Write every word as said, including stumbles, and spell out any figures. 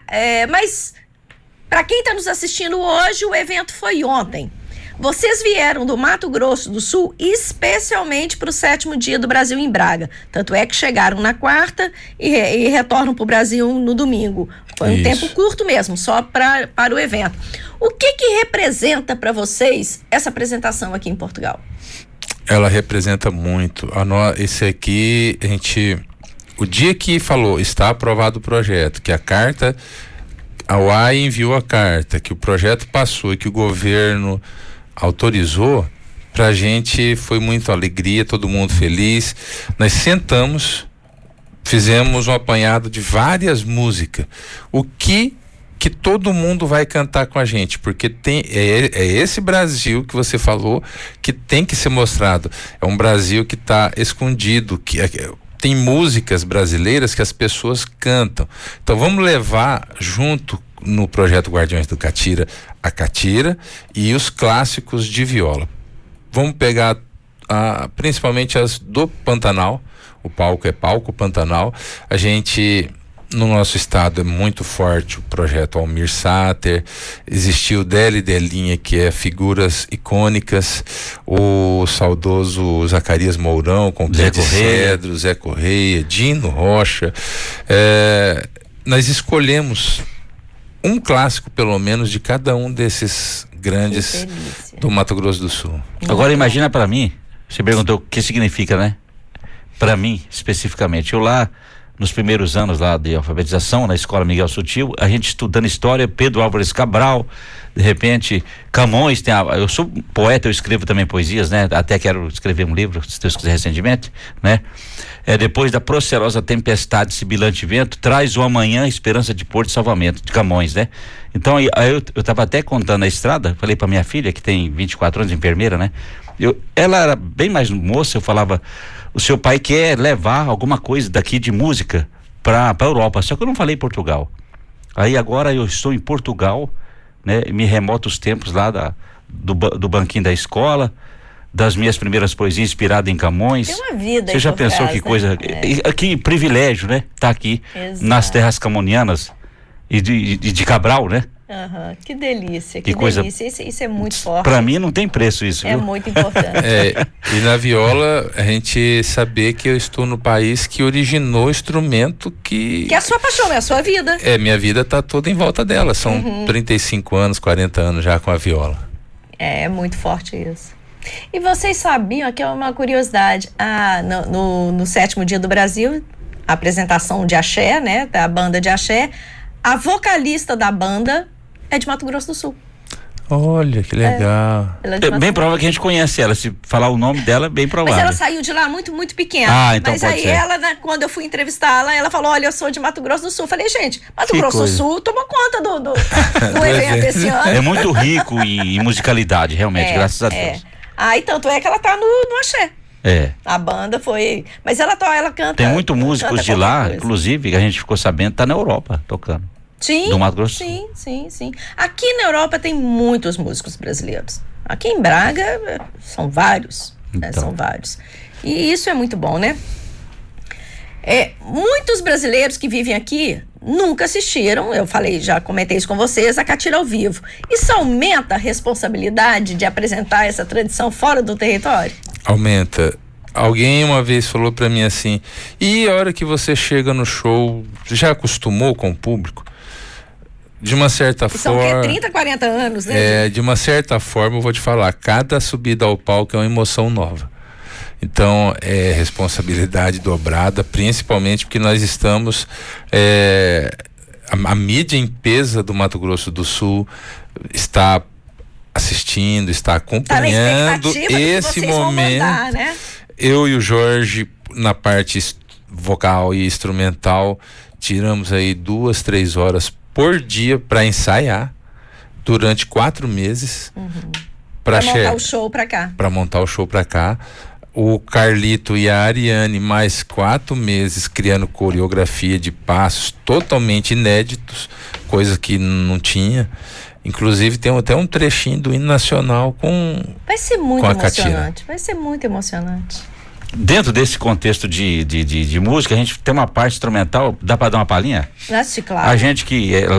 é, mas para quem está nos assistindo hoje, o evento foi ontem. Vocês vieram do Mato Grosso do Sul especialmente para o sétimo dia do Brasil em Braga. Tanto é que chegaram na quarta e, e retornam para o Brasil no domingo. Foi um Isso. tempo curto mesmo, só pra, para o evento. O que que representa para vocês essa apresentação aqui em Portugal? Ela representa muito. A no, esse aqui, a gente... O dia que falou, está aprovado o projeto, que a carta... A U A I enviou a carta, que o projeto passou e que o governo autorizou, pra gente foi muito alegria, todo mundo feliz. Nós sentamos, fizemos um apanhado de várias músicas. O que que todo mundo vai cantar com a gente, porque tem é, é esse Brasil que você falou que tem que ser mostrado. É um Brasil que está escondido, que é, tem músicas brasileiras que as pessoas cantam. Então vamos levar junto no projeto Guardiões do Catira a catira e os clássicos de viola. Vamos pegar a, principalmente as do Pantanal. O palco é palco Pantanal. A gente, no nosso estado, é muito forte o projeto Almir Sater. Existiu Deli Delinha, que é figuras icônicas. O saudoso Zacarias Mourão, com Pé de Cedro, Zé Correia, Dino Rocha. É, nós escolhemos um clássico, pelo menos, de cada um desses grandes do Mato Grosso do Sul. Agora imagina pra mim, você perguntou o que significa, né? Pra mim, especificamente, eu lá, nos primeiros anos lá de alfabetização, na Escola Miguel Sutil, a gente estudando história, Pedro Álvares Cabral, de repente, Camões, tem a, eu sou poeta, eu escrevo também poesias, né? Até quero escrever um livro, se Deus quiser, recentemente, né? É, depois da procerosa tempestade, sibilante vento, traz o amanhã, esperança de pôr de salvamento, de Camões, né? Então, aí, aí eu, eu tava até contando a estrada, falei pra minha filha, que tem vinte e quatro anos, enfermeira, né? Eu, ela era bem mais moça, eu falava, o seu pai quer levar alguma coisa daqui de música pra, pra Europa, só que eu não falei Portugal. Aí agora eu estou em Portugal, né? Me remoto os tempos lá da, do, do banquinho da escola, das minhas primeiras poesias inspiradas em Camões. Tem uma vida. Você já pensou trás, que né? coisa, é. que privilégio, né? Tá aqui, Exato. Nas terras camonianas e de, de, de Cabral, né? Uhum. Que delícia, que, que coisa, delícia, isso, isso é muito forte. Pra mim não tem preço isso, É viu? muito importante. É, e na viola, a gente saber que eu estou no país que originou o instrumento que... Que é a sua paixão, é a sua vida. É, minha vida tá toda em volta dela, são uhum. trinta e cinco anos, quarenta anos já com a viola. É, é muito forte isso. E vocês sabiam, aqui é uma curiosidade, ah, no, no, no sétimo dia do Brasil, a apresentação de axé, né, da banda de axé, a vocalista da banda é de Mato Grosso do Sul. Olha, que legal. É, é bem provável que a gente conhece ela, se falar o nome dela, é bem provável. Mas ela saiu de lá muito, muito pequena. Ah, então Mas pode aí ser. ela, né, quando eu fui entrevistá-la, ela falou, olha, eu sou de Mato Grosso do Sul. Eu falei, gente, Mato Que Grosso coisa. do Sul tomou conta do, do, do evento esse ano. É muito rico em, em musicalidade, realmente, É, graças a é. Deus. Ah, e tanto é que ela tá no, no axé. É. A banda foi... Mas ela, ela canta... Tem muitos músicos canta de lá, coisa. Inclusive, que a gente ficou sabendo, tá na Europa tocando. Sim, do Mato Grosso. sim, sim, sim. Aqui na Europa tem muitos músicos brasileiros. Aqui em Braga são vários, então. né, são vários. E isso é muito bom, né? É, muitos brasileiros que vivem aqui nunca assistiram, eu falei, já comentei isso com vocês, a catira ao vivo. Isso aumenta a responsabilidade de apresentar essa tradição fora do território? Aumenta. Alguém uma vez falou pra mim assim, e a hora que você chega no show, já acostumou com o público? De uma certa e são forma... São trinta, quarenta anos, né? É, de uma certa forma, eu vou te falar, cada subida ao palco é uma emoção nova. Então, é responsabilidade dobrada, principalmente porque nós estamos... É, a, a mídia em peso do Mato Grosso do Sul está assistindo, está acompanhando tá esse momento. Mandar, né? Eu e o Jorge, na parte vocal e instrumental, tiramos aí duas, três horas por dia para ensaiar durante quatro meses. Uhum. Para montar o show para cá. Para montar o show para cá. O Carlito e a Ariane, mais quatro meses criando coreografia de passos totalmente inéditos, coisa que não tinha. Inclusive tem até um trechinho do hino nacional com Vai ser muito com a emocionante, catira. vai ser muito emocionante. Dentro desse contexto de, de, de, de música, a gente tem uma parte instrumental, dá para dar uma palhinha? Claro. A gente que é